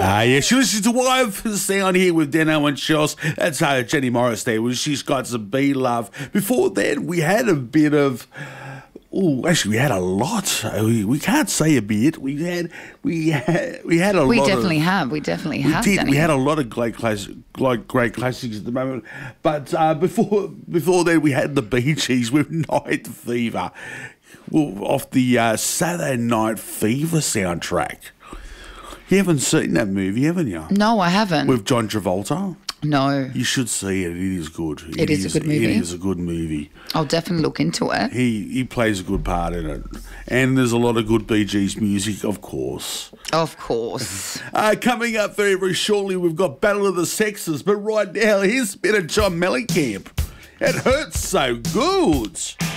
She listens to Wife Sound here with Dano and Chels. That's Jenny Morris there. She's got some Be Love. Before then, we had a bit of... Oh, actually, we had a lot. We can't say a bit. We had a lot. We definitely have. We did. Danny. We had a lot of great classics at the moment. But before then, we had the Bee Gees with Night Fever, off the Saturday Night Fever soundtrack. You haven't seen that movie, haven't you? No, I haven't. With John Travolta? No. You should see it. It is good. It is a good movie? It is a good movie. I'll definitely look into it. He plays a good part in it. And there's a lot of good Bee Gees music, of course. Of course. Coming up very, very shortly, we've got Battle of the Sexes. But right now, here's a bit of John Mellencamp. It hurts so good.